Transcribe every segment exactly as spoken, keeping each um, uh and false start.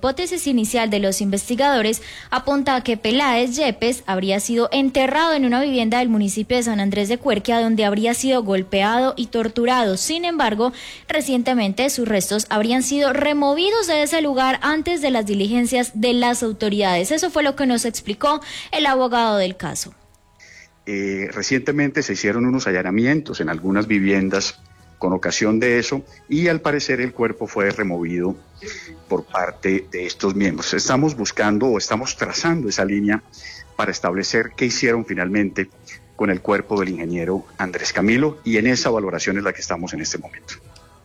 hipótesis inicial de los investigadores apunta a que Peláez Yepes habría sido enterrado en una vivienda del municipio de San Andrés de Cuerquia, donde habría sido golpeado y torturado. Sin embargo, recientemente sus restos habrían sido removidos de ese lugar antes de las diligencias de las autoridades. Eso fue lo que nos explicó el abogado del caso. Eh, recientemente se hicieron unos allanamientos en algunas viviendas con ocasión de eso, y al parecer el cuerpo fue removido por parte de estos miembros. Estamos buscando o estamos trazando esa línea para establecer qué hicieron finalmente con el cuerpo del ingeniero Andrés Camilo, y en esa valoración es la que estamos en este momento.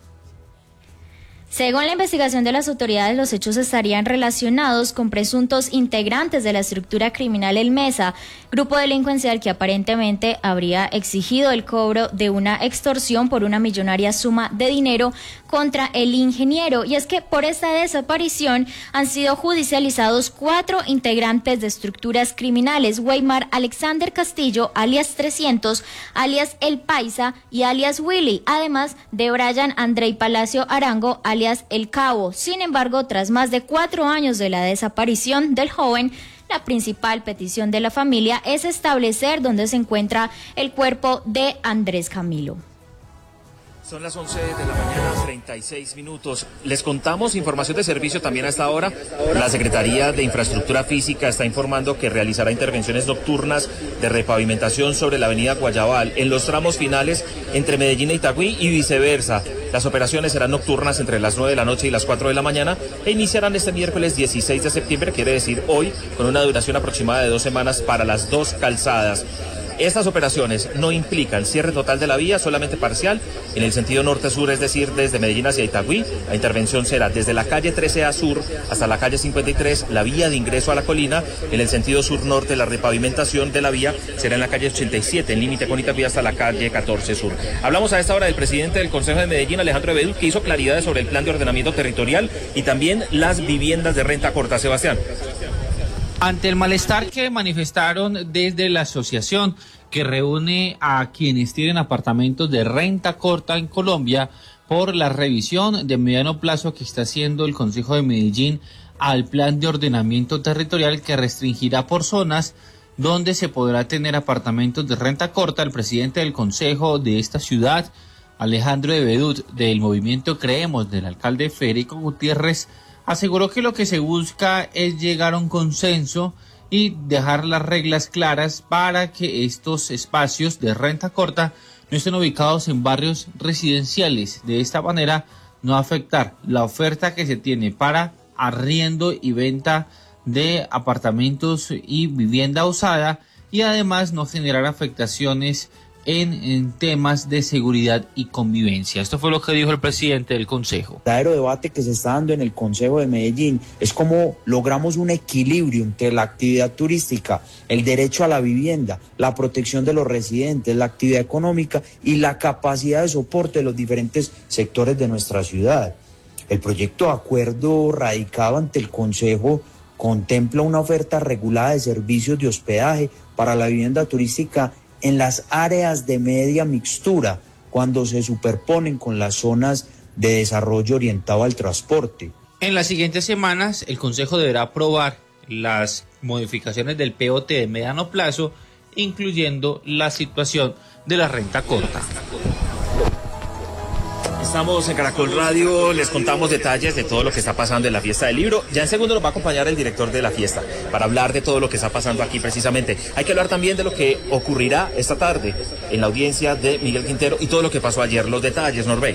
Según la investigación de las autoridades, los hechos estarían relacionados con presuntos integrantes de la estructura criminal El Mesa, grupo delincuencial que aparentemente habría exigido el cobro de una extorsión por una millonaria suma de dinero contra el ingeniero. Y es que por esta desaparición han sido judicializados cuatro integrantes de estructuras criminales: Weimar Alexander Castillo, alias trescientos, alias El Paisa y alias Willy, además de Brian Andrei Palacio Arango, alias El Cabo. Sin embargo, tras más de cuatro años de la desaparición del joven, la principal petición de la familia es establecer dónde se encuentra el cuerpo de Andrés Camilo. Son las once de la mañana, treinta y seis minutos. Les contamos información de servicio también a esta hora. La Secretaría de Infraestructura Física está informando que realizará intervenciones nocturnas de repavimentación sobre la avenida Guayabal en los tramos finales entre Medellín e Itagüí y viceversa. Las operaciones serán nocturnas entre las nueve de la noche y las cuatro de la mañana e iniciarán este miércoles dieciséis de septiembre, quiere decir hoy, con una duración aproximada de dos semanas para las dos calzadas. Estas operaciones no implican cierre total de la vía, solamente parcial, en el sentido norte-sur, es decir, desde Medellín hacia Itagüí. La intervención será desde la calle trece A Sur hasta la calle cincuenta y tres, la vía de ingreso a la colina. En el sentido sur-norte, la repavimentación de la vía será en la calle ochenta y siete, en límite con Itagüí, hasta la calle catorce Sur. Hablamos a esta hora del presidente del Consejo de Medellín, Alejandro Ebedú, que hizo claridades sobre el plan de ordenamiento territorial y también las viviendas de renta corta. Sebastián. Ante el malestar que manifestaron desde la asociación que reúne a quienes tienen apartamentos de renta corta en Colombia por la revisión de mediano plazo que está haciendo el Consejo de Medellín al plan de ordenamiento territorial que restringirá por zonas donde se podrá tener apartamentos de renta corta, el presidente del Consejo de esta ciudad, Alejandro Ebedú, del movimiento Creemos, del alcalde Federico Gutiérrez, aseguró que lo que se busca es llegar a un consenso y dejar las reglas claras para que estos espacios de renta corta no estén ubicados en barrios residenciales. De esta manera, no afectar la oferta que se tiene para arriendo y venta de apartamentos y vivienda usada, y además no generar afectaciones En, en temas de seguridad y convivencia. Esto fue lo que dijo el presidente del Consejo. El verdadero debate que se está dando en el Consejo de Medellín es cómo logramos un equilibrio entre la actividad turística, el derecho a la vivienda, la protección de los residentes, la actividad económica y la capacidad de soporte de los diferentes sectores de nuestra ciudad. El proyecto de acuerdo radicado ante el Consejo contempla una oferta regulada de servicios de hospedaje para la vivienda turística en las áreas de media mixtura, cuando se superponen con las zonas de desarrollo orientado al transporte. En las siguientes semanas, el Consejo deberá aprobar las modificaciones del P O T de mediano plazo, incluyendo la situación de la renta corta. Estamos en Caracol Radio, les contamos detalles de todo lo que está pasando en la fiesta del libro. Ya en segundo nos va a acompañar el director de la fiesta para hablar de todo lo que está pasando aquí precisamente. Hay que hablar también de lo que ocurrirá esta tarde en la audiencia de Miguel Quintero y todo lo que pasó ayer. Los detalles, Norbey.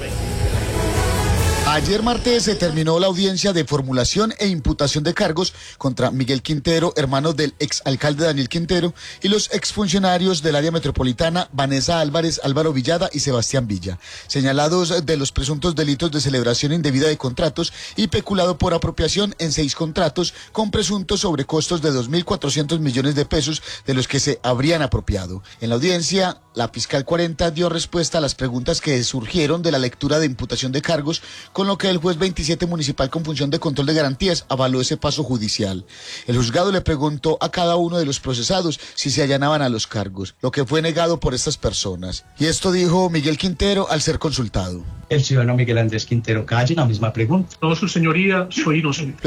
Ayer martes se terminó la audiencia de formulación e imputación de cargos contra Miguel Quintero, hermano del exalcalde Daniel Quintero, y los exfuncionarios del área metropolitana Vanessa Álvarez, Álvaro Villada y Sebastián Villa, señalados de los presuntos delitos de celebración indebida de contratos y peculado por apropiación en seis contratos con presuntos sobrecostos de dos mil cuatrocientos millones de pesos de los que se habrían apropiado. En la audiencia, la fiscal cuarenta dio respuesta a las preguntas que surgieron de la lectura de imputación de cargos, con lo que el juez veintisiete municipal con función de control de garantías avaló ese paso judicial. El juzgado le preguntó a cada uno de los procesados si se allanaban a los cargos, lo que fue negado por estas personas. Y esto dijo Miguel Quintero al ser consultado. El ciudadano Miguel Andrés Quintero Calle, la misma pregunta. No, su señoría, soy inocente.